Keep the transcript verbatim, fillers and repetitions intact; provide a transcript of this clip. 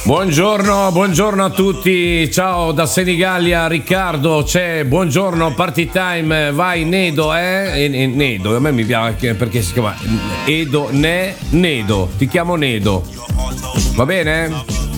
Buongiorno, buongiorno a tutti, ciao da Senigallia Riccardo, c'è, buongiorno, party time, vai Nedo, eh? E, e, Nedo, a me mi piace perché si chiama Edo, Ne, Nedo, ti chiamo Nedo, va bene?